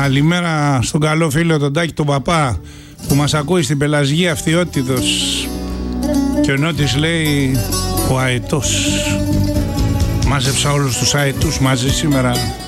Καλημέρα στον καλό φίλο τον Τάκη τον Παπά που μας ακούει στην Πελασγία Αυτιότητος. Και ο Νότης λέει ο αετός. Μάζεψα όλους τους αετούς μαζί σήμερα.